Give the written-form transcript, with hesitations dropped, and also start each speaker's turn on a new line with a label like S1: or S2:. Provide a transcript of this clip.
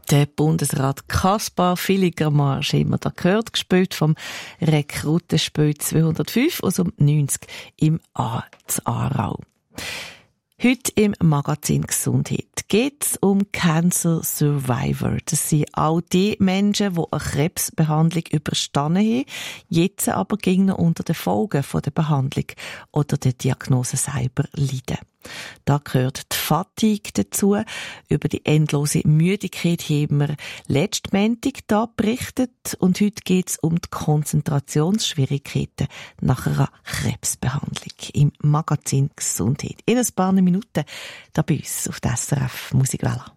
S1: Der Bundesrat Kaspar Villigermarsch haben wir da gehört, gespielt vom Rekrutenspiel 205 aus um 90 im Aarau. Heute im Magazin Gesundheit geht es um Cancer Survivor. Das sind all die Menschen, die eine Krebsbehandlung überstanden haben, jetzt aber gegen unter den Folgen der Behandlung oder der Diagnose selber leiden. Da gehört die Fatigue dazu. Über die endlose Müdigkeit haben wir letzten Montag da berichtet. Und heute geht es um die Konzentrationsschwierigkeiten nach einer Krebsbehandlung im Magazin Gesundheit. In ein paar Minuten da bei uns auf der SRF Musikwelle.